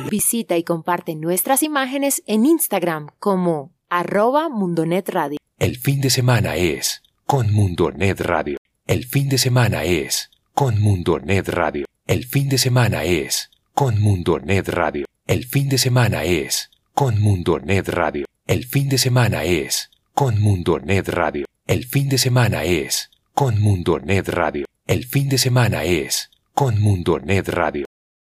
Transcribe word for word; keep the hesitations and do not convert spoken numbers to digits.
Visita y comparte nuestras imágenes en Instagram como arroba Mundonet Radio. El fin de semana es con Mundonet Radio. El fin de semana es con Mundonet Radio. El fin de semana es con Mundonet Radio. El fin de semana es con Mundonet Radio. El fin de semana es con Mundonet Radio. El fin de semana es con Mundonet Radio. El fin de semana es con Mundonet Radio.